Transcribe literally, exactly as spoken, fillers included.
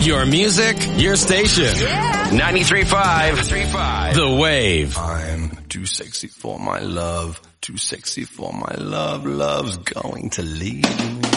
Your music, your station. Yeah. ninety-three point five. The Wave. I'm too sexy for my love. Too sexy for my love. Love's going to leave me.